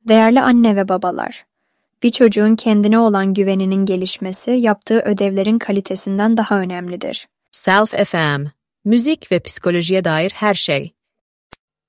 Değerli anne ve babalar, bir çocuğun kendine olan güveninin gelişmesi yaptığı ödevlerin kalitesinden daha önemlidir. Self FM, müzik ve psikolojiye dair her şey.